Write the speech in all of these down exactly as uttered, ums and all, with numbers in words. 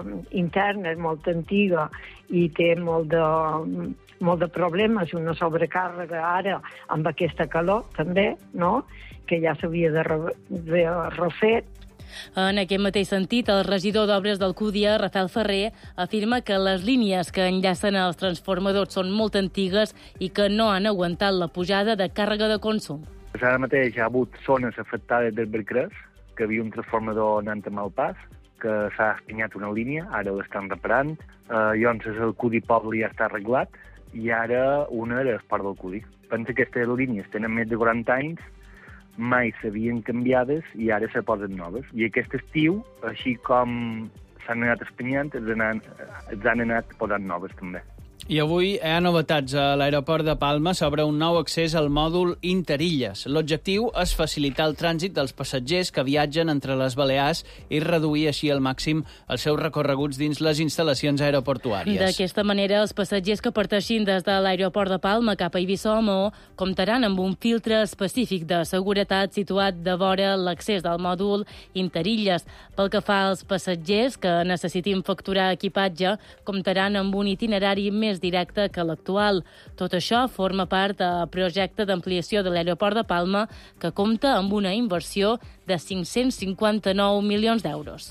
interna, és molt antiga i té molt de, molt de problemes, una sobrecàrrega ara amb aquesta calor també, no? Que ja s'havia de refet. En aquest mateix sentit, el regidor d'Obres d'Alcúdia, Rafael Ferrer, afirma que les línies que enllacen els transformadors són molt antigues i que no han aguantat la pujada de càrrega de consum. Ara mateix hi ha hagut zones afectades del Bercrés, que hi havia un transformador anant a mal pas, que s'ha espinyat una línia, ara l'estan reparant, eh, llavors el Cudi Poble ja està arreglat, i ara una era l'Esport del Cudi. Pensa que aquestes línies tenen més de quaranta anys, mai s'havien canviades i ara se posen noves. I aquest estiu, així com s'han anat espinyant, els han, els han anat posant noves també. I avui hi ha novetats a l'aeroport de Palma sobre un nou accés al mòdul Interilles. L'objectiu és facilitar el trànsit dels passatgers que viatgen entre les Balears i reduir així al màxim els seus recorreguts dins les instal·lacions aeroportuàries. D'aquesta manera, els passatgers que parteixin des de l'aeroport de Palma cap a Eivissa o Maó comptaran amb un filtre específic de seguretat situat de vora l'accés del mòdul Interilles. Pel que fa als passatgers que necessitin facturar equipatge, comptaran amb un itinerari més directe que l'actual. Tot això forma part del projecte d'ampliació de l'aeroport de Palma, que compta amb una inversió de cinc-cents cinquanta-nou milions d'euros.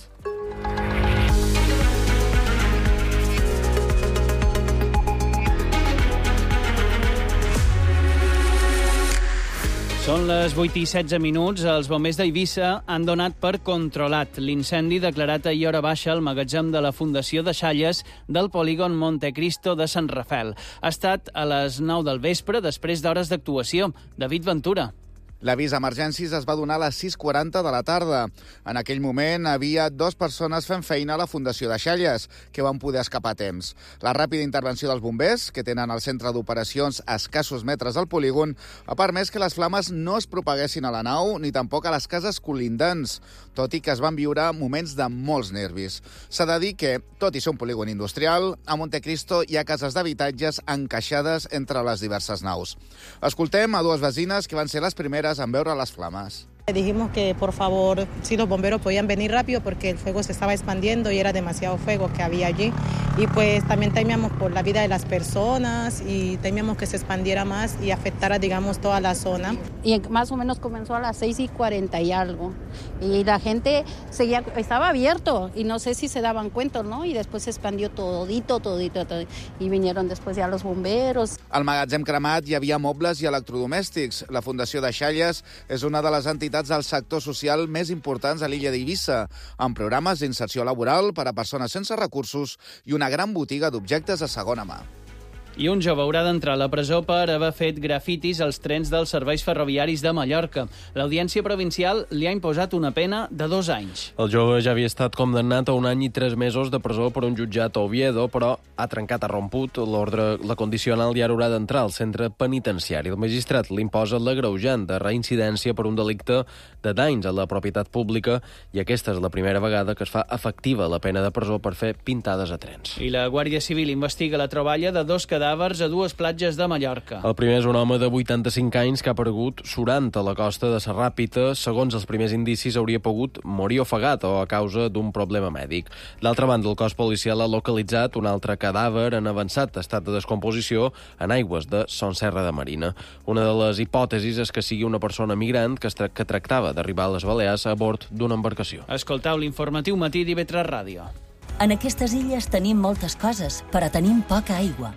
Són les vuit i setze minuts. Els bombers d'Eivissa han donat per controlat l'incendi declarat ahir hora baixa al magatzem de la Fundació de Xalles del polígon Montecristo de Sant Rafel. Ha estat a les nou del vespre, després d'hores d'actuació. David Ventura. L'avís d'emergències es va donar a les sis quaranta de la tarda. En aquell moment havia dues persones fent feina a la Fundació de Xalles, que van poder escapar a temps. La ràpida intervenció dels bombers, que tenen el centre d'operacions a escassos metres del polígon, ha permès que les flames no es propaguessin a la nau ni tampoc a les cases colindants, tot i que es van viure moments de molts nervis. S'ha de dir que, tot i ser un polígon industrial, a Montecristo hi ha cases d'habitatges encaixades entre les diverses naus. Escoltem a dues veïnes que van ser les primeres en veure les flames. Dijimos que por favor, si los bomberos podían venir rápido porque el fuego se estaba expandiendo y era demasiado fuego que había allí. Y pues también temíamos por la vida de las personas y temíamos que se expandiera más y afectara, digamos, toda la zona. Y más o menos comenzó a las seis y cuarenta y algo. Y la gente seguía, estaba abierto y no sé si se daban cuenta, ¿no? Y después se expandió todito, todito, todito. Y vinieron después ya los bomberos. Al magatzem cremat hi havia mobles i electrodomèstics. La Fundació de Xalles és una de les entitats del sector social més importants a l'illa d'Eivissa, amb programes d'inserció laboral per a persones sense recursos i una gran botiga d'objectes de segona mà. I un jove haurà d'entrar a la presó per haver fet grafitis als trens dels serveis ferroviaris de Mallorca. L'Audiència Provincial li ha imposat una pena de dos anys. El jove ja havia estat condemnat a un any i tres mesos de presó per un jutjat a Oviedo, però ha trencat, ha romput l'ordre, la condicional i ara haurà d'entrar al centre penitenciari. El magistrat li imposa l'agreujant de reincidència per un delicte de danys a la propietat pública i aquesta és la primera vegada que es fa efectiva la pena de presó per fer pintades a trens. I la Guàrdia Civil investiga la troballa de dos cadàvers a dues platges de Mallorca. El primer és un home de vuitanta-cinc anys que ha aparegut surant a la costa de Serràpita. Segons els primers indicis, hauria pogut morir ofegat o a causa d'un problema mèdic. D'altra banda, el cos policial ha localitzat un altre cadàver en avançat estat de descomposició en aigües de Son Serra de Marina. Una de les hipòtesis és que sigui una persona migrant que, tra que tractava d'arribar a les Balears a bord d'una embarcació. Escoltau l'informatiu matí d'I V tres Ràdio. En aquestes illes tenim moltes coses, però tenim poca aigua.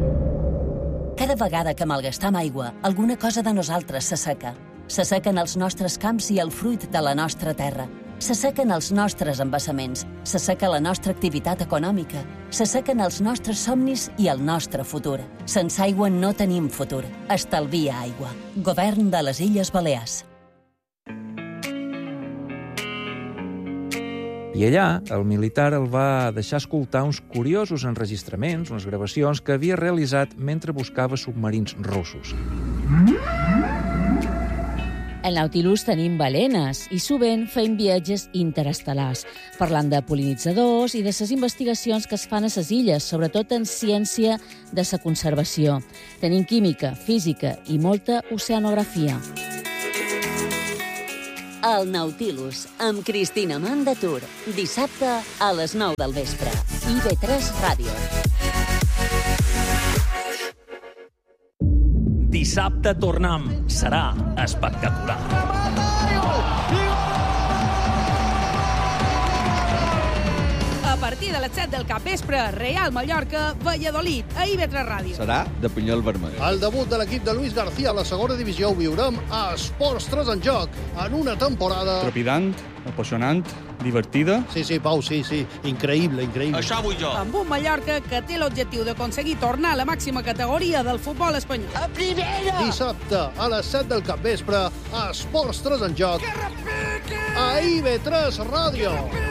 Cada vegada que malgastam aigua, alguna cosa de nosaltres s'asseca. S'assequen els nostres camps i el fruit de la nostra terra. S'assequen els nostres embassaments, s'asseca la nostra activitat econòmica, s'assequen els nostres somnis i el nostre futur. Sense aigua no tenim futur. Estalvia aigua. Govern de les Illes Balears. I allà, el militar el va deixar escoltar uns curiosos enregistraments, unes gravacions que havia realitzat mentre buscava submarins russos. Al Nautilus tenim balenes i sovint fem viatges interestel·lars, parlant de pol·linitzadors i de les investigacions que es fan a les illes, sobretot en ciència de la conservació. Tenim química, física i molta oceanografia. El Nautilus, amb Cristina Mandatur. Dissabte a les nou del vespre. I ve tres Ràdio. Dissabte tornem. Serà espectacular. A partir de les set del capvespre, Real Mallorca, Valladolid, a I V tres Ràdio. Serà de Pinyol Vermell. El debut de l'equip de Luis García a la segona divisió ho viurem a Esports tres en joc, en una temporada... Trepidant, apassionant, divertida. Sí, sí, Pau, sí, sí. Increïble, increïble. Això vull jo. Amb un Mallorca que té l'objectiu d'aconseguir tornar a la màxima categoria del futbol espanyol. A primera! Dissabte, a les set del capvespre, a Esports tres en joc, a I V tres Ràdio.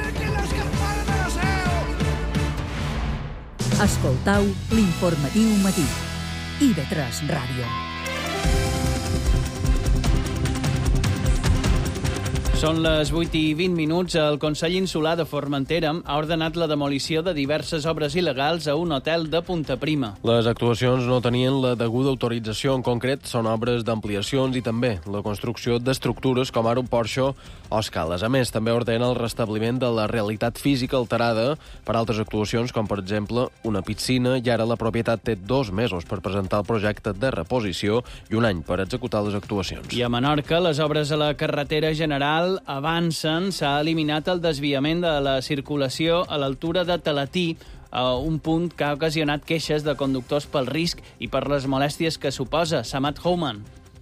Escoltau l'informatiu matí. I V tres Ràdio. Són les vuit i vint minuts. El Consell Insular de Formentera ha ordenat la demolició de diverses obres il·legals a un hotel de Punta Prima. Les actuacions no tenien la deguda autorització. En concret, són obres d'ampliacions i també la construcció d'estructures com ara un porxo o escales. A més, també ordena el restabliment de la realitat física alterada per altres actuacions, com per exemple una piscina, i ara la propietat té dos mesos per presentar el projecte de reposició i un any per executar les actuacions. I a Menorca, les obres a la carretera general avancen. S'ha eliminat el desviament de la circulació a l'altura de Talatí, a un punt que ha ocasionat queixes de conductors pel risc i per les molèsties que suposa. Samad Houman.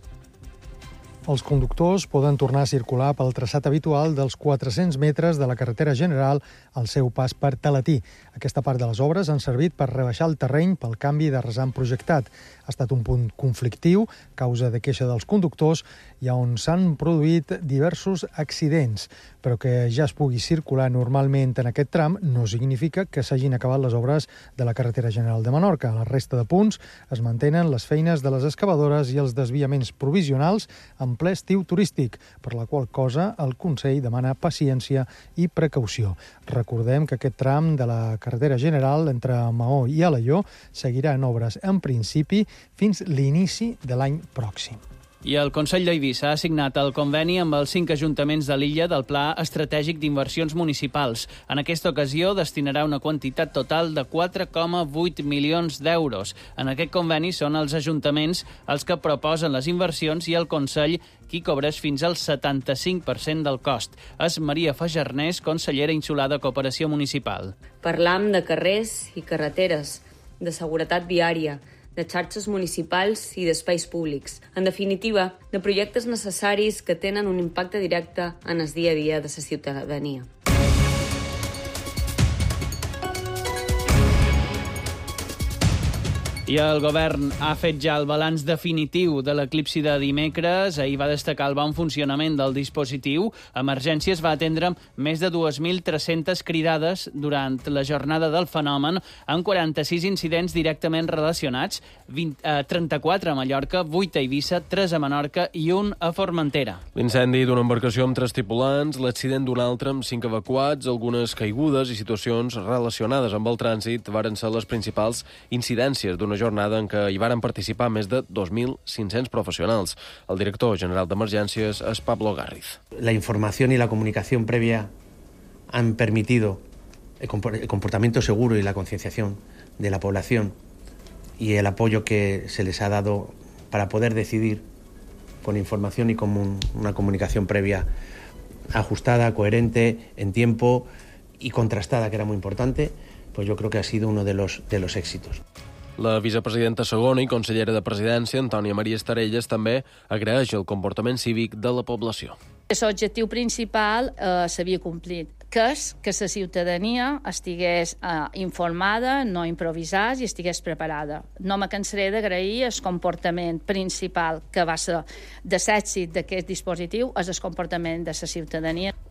Els conductors poden tornar a circular pel traçat habitual dels quatre-cents metres de la carretera general al seu pas per Talatí. Aquesta part de les obres han servit per rebaixar el terreny pel canvi de rasant projectat. Ha estat un punt conflictiu, causa de queixa dels conductors, i on s'han produït diversos accidents. Però que ja es pugui circular normalment en aquest tram no significa que s'hagin acabat les obres de la carretera general de Menorca. A la resta de punts es mantenen les feines de les excavadores i els desviaments provisionals en ple estiu turístic, per la qual cosa el Consell demana paciència i precaució. Recordem que aquest tram de la carretera general entre Maó i Alaior seguirà en obres en principi fins l'inici de l'any pròxim. I el Consell d'Eivissa ha signat el conveni amb els cinc ajuntaments de l'illa del Pla Estratègic d'Inversions Municipals. En aquesta ocasió destinarà una quantitat total de quatre coma vuit milions d'euros. En aquest conveni són els ajuntaments els que proposen les inversions i el Consell qui cobreix fins al setanta-cinc per cent del cost. És Maria Fajarnés, consellera insular de Cooperació Municipal. Parlam de carrers i carreteres, de seguretat viària, de xarxes municipals i d'espais públics. En definitiva, de projectes necessaris que tenen un impacte directe en el dia a dia de la ciutadania. I el govern ha fet ja el balanç definitiu de l'eclipsi de dimecres. Ahir va destacar el bon funcionament del dispositiu. Emergències va atendre més de dos mil tres-centes cridades durant la jornada del fenomen, amb quaranta-sis incidents directament relacionats, vint, eh, trenta-quatre a Mallorca, vuit a Eivissa, tres a Menorca i un a Formentera. L'incendi d'una embarcació amb tres tripulants, l'accident d'un altre amb cinc evacuats, algunes caigudes i situacions relacionades amb el trànsit varen ser les principals incidències d'una jornada en què hi varen participar més de dos mil cinc-cents profesionals. El director general d'Emergències és Pablo Garriz. La información y la comunicación previa han permitido el comportamiento seguro y la concienciación de la población y el apoyo que se les ha dado para poder decidir con información y con un, una comunicación previa ajustada, coherente, en tiempo y contrastada, que era muy importante, pues yo creo que ha sido uno de los, de los éxitos. La vicepresidenta segona i consellera de Presidència, Antònia Maria Estarelles, també agraeix el comportament cívic de la població. L'objectiu principal eh, s'havia complit, que és que la ciutadania estigués eh, informada, no improvisada i estigués preparada. No me cansaré d'agrair el comportament principal que va ser de l'èxit d'aquest dispositiu, és el comportament de la ciutadania.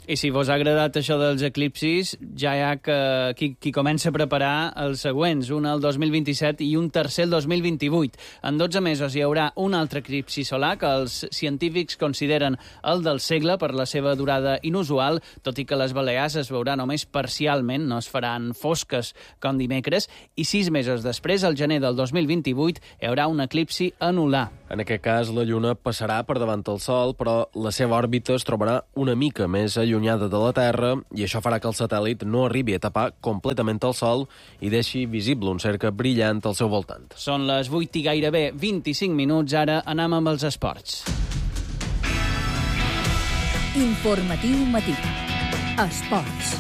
I si vos ha agradat això dels eclipsis, ja hi ha que, qui, qui comença a preparar els següents, un el dos mil vint-i-set i un tercer el dos mil vint-i-vuit. En dotze mesos hi haurà un altre eclipsi solar que els científics consideren el del segle per la seva durada inusual, tot i que les Balears es veurà només parcialment, no es faran fosques com dimecres, i sis mesos després, al gener del dos mil vint-i-vuit, hi haurà un eclipsi anular. En aquest cas, la Lluna passarà per davant del Sol, però la seva òrbita es trobarà una mica més allunyada de la Terra i això farà que el satèl·lit no arribi a tapar completament el Sol i deixi visible un cercle brillant al seu voltant. Són les vuit i gairebé vint-i-cinc minuts. Ara anem amb els esports. Informatiu matí. Esports.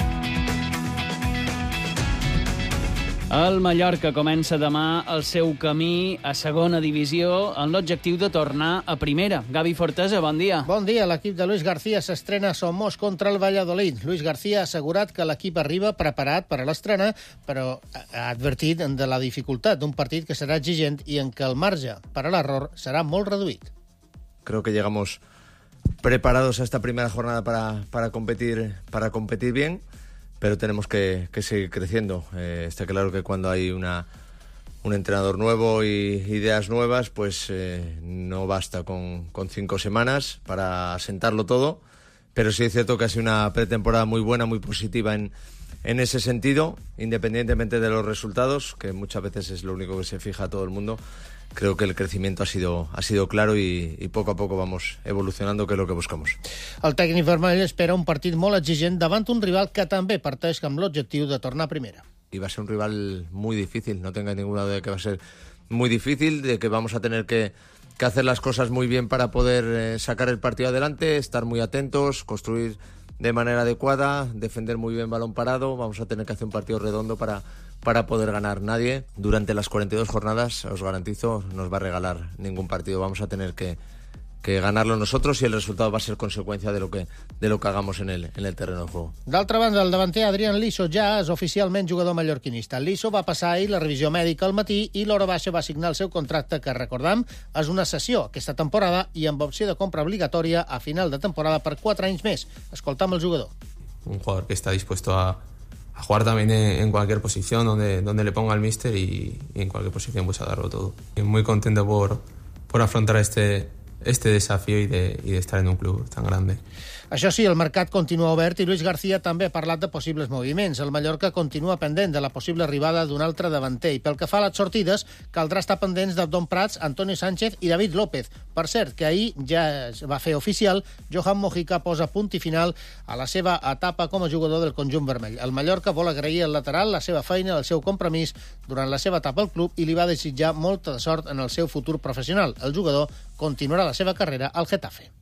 El Mallorca comença demà el seu camí a segona divisió amb l'objectiu de tornar a primera. Gavi Fortesa, bon dia. Bon dia. L'equip de Luis García s'estrena a Somos contra el Valladolid. Luis García ha assegurat que l'equip arriba preparat per a l'estrena, però ha advertit de la dificultat d'un partit que serà exigent i en què el marge per a l'error serà molt reduït. Creo que llegamos preparados a esta primera jornada para, para, competir, para competir bien, pero tenemos que, que seguir creciendo. Eh, está claro que cuando hay una, un entrenador nuevo y ideas nuevas, pues eh, no basta con, con cinco semanas para asentarlo todo, pero sí es cierto que ha sido una pretemporada muy buena, muy positiva en, en ese sentido, independientemente de los resultados, que muchas veces es lo único que se fija a todo el mundo. Creo que el crecimiento ha sido, ha sido claro y, y poco a poco vamos evolucionando, que es lo que buscamos. El tècnic vermell espera un partit molt exigent davant un rival que també parteix amb l'objectiu de tornar a primera. Y va a ser un rival muy difícil, no tenga ninguna duda de que va a ser muy difícil, de que vamos a tener que, que hacer las cosas muy bien para poder eh, sacar el partido adelante, estar muy atentos, construir de manera adecuada, defender muy bien balón parado. Vamos a tener que hacer un partido redondo para, para poder ganar. Nadie durante las cuarenta y dos jornadas, os garantizo, nos va a regalar ningún partido. Vamos a tener que, que ganarlo nosotros y el resultado va a ser consecuencia de lo que, de lo que hagamos en el, en el terreno de juego. D'altra banda, el davanter Adrián Liso ja és oficialment jugador mallorquinista. Liso va passar ahir la revisió mèdica al matí i l'hora baixa va signar el seu contracte, que, recordam, és una cessió aquesta temporada i amb opció de compra obligatòria a final de temporada per quatre anys més. Escoltam el jugador. Un jugador que está dispuesto a, a jugar también en, en cualquier posición donde, donde le ponga el míster y, y en cualquier posición pues a darlo todo. Y muy contento por, por afrontar este... este desafío y de, y de estar en un club tan grande. Això sí, el mercat continua obert i Luis García també ha parlat de possibles moviments. El Mallorca continua pendent de la possible arribada d'un altre davanter i pel que fa a les sortides caldrà estar pendents d'Abdon Prats, Antonio Sánchez i David López. Per cert, que ahir ja es va fer oficial, Johan Mojica posa punt i final a la seva etapa com a jugador del conjunt vermell. El Mallorca vol agrair al lateral la seva feina, el seu compromís durant la seva etapa al club i li va desitjar molta sort en el seu futur professional. El jugador continuarà la seva carrera al Getafe.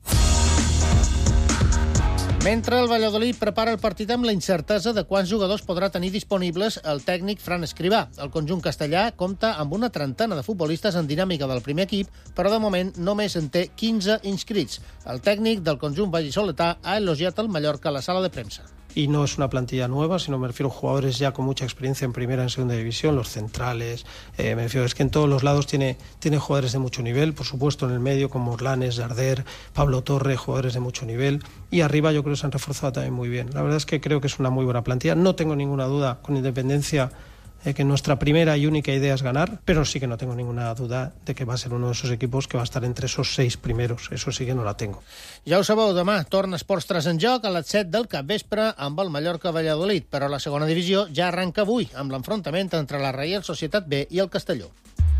Mentre el Valladolid prepara el partit amb la incertesa de quants jugadors podrà tenir disponibles el tècnic Fran Escrivà. El conjunt castellà compta amb una trentena de futbolistes en dinàmica del primer equip, però de moment només en té quinze inscrits. El tècnic del conjunt vallisoletà ha elogiat el Mallorca a la sala de premsa. Y no es una plantilla nueva, sino me refiero a jugadores ya con mucha experiencia en primera y en segunda división, los centrales, eh, me refiero, es que en todos los lados tiene, tiene jugadores de mucho nivel, por supuesto en el medio como Orlanes, Jarder, Pablo Torre, jugadores de mucho nivel, y arriba yo creo que se han reforzado también muy bien. La verdad es que creo que es una muy buena plantilla, no tengo ninguna duda, con independencia eh, que nuestra primera y única idea es ganar, pero sí que no tengo ninguna duda de que va a ser uno de esos equipos que va a estar entre esos seis primeros, eso sí que no la tengo. Ja ho sabeu, demà torna Esports tres en joc a les set del capvespre amb el Mallorca-Valladolid, però la segona divisió ja arranca avui amb l'enfrontament entre la Reial Societat B i el Castelló.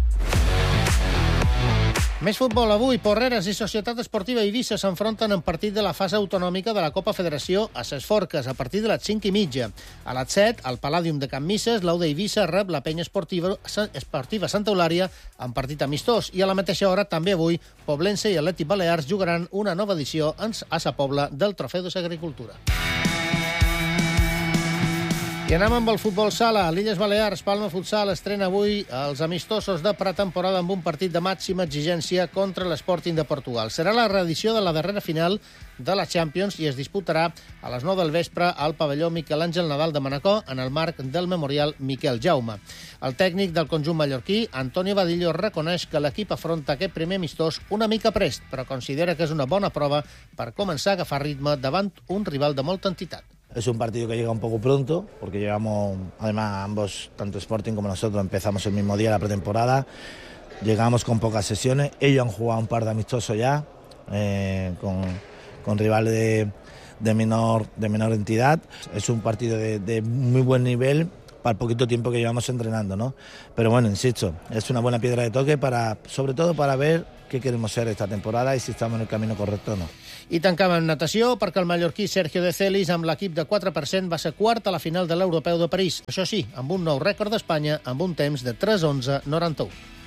Més futbol avui. Porreres i Societat Esportiva Eivissa s'enfronten en partit de la fase autonòmica de la Copa Federació a Ses Forques a partir de les cinc i mitja. A les set, al Palladium de Can Misses, l'Au d'Eivissa rep la penya esportiva, esportiva Santa Eulària en partit amistós. I a la mateixa hora, també avui, Poblense i Atlètic Balears jugaran una nova edició a Sa Pobla del Trofeu de l'Agricultura. I anem amb el futbol sala. A l'Illes Balears, Palma Futsal estrena avui els amistosos de pretemporada amb un partit de màxima exigència contra l'Sporting de Portugal. Serà la reedició de la darrera final de la Champions i es disputarà a les nou del vespre al pavelló Miquel Àngel Nadal de Manacor en el marc del memorial Miquel Jaume. El tècnic del conjunt mallorquí, Antonio Vadillo, reconeix que l'equip afronta aquest primer amistós una mica prest, però considera que és una bona prova per començar a agafar ritme davant un rival de molta entitat. Es un partido que llega un poco pronto, porque llegamos, además ambos, tanto Sporting como nosotros, empezamos el mismo día la pretemporada, llegamos con pocas sesiones, ellos han jugado un par de amistosos ya, eh, con, con rivales de, de, menor, de menor entidad. Es un partido de, de muy buen nivel para el poquito tiempo que llevamos entrenando, ¿no? Pero bueno, insisto, es una buena piedra de toque, para, sobre todo para ver què queremos ser esta temporada i si estem en el camí correcte o no. I tancam en natació perquè el mallorquí Sergio De Celis amb l'equip de quatre per cent va ser quart a la final de l'Europeu de París. Això sí, amb un nou rècord d'Espanya amb un temps de tres onze noranta-u.